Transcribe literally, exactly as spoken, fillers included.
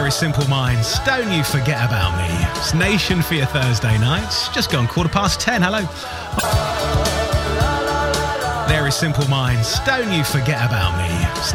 Very Simple Minds, don't you forget about me. It's Nation for your Thursday nights. Just gone quarter past ten. Hello. Very Simple Minds, don't you forget about me. It's